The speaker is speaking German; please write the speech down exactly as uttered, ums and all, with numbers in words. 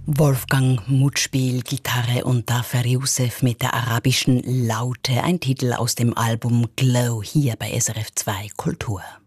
Wolfgang Mutspiel, Gitarre und Dafer Youssef mit der arabischen Laute, ein Titel aus dem Album Glow hier bei S R F zwei Kultur.